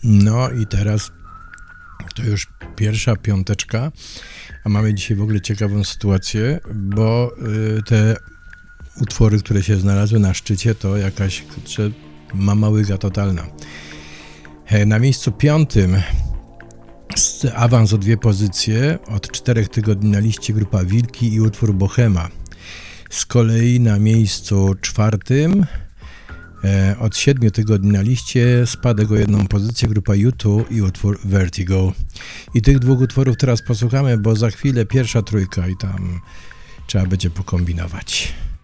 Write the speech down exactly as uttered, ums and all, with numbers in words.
No i teraz to już pierwsza piąteczka, a mamy dzisiaj w ogóle ciekawą sytuację, bo y, te utwory, które się znalazły na szczycie, to jakaś kurczę, mama łyga totalna. E, na miejscu piątym awans o dwie pozycje, od czterech tygodni na liście grupa Wilki i utwór Bohema. Z kolei na miejscu czwartym e, od siedmiu tygodni na liście spadek o jedną pozycję grupa U dwa i utwór Vertigo. I tych dwóch utworów teraz posłuchamy, bo za chwilę pierwsza trójka i tam trzeba będzie pokombinować.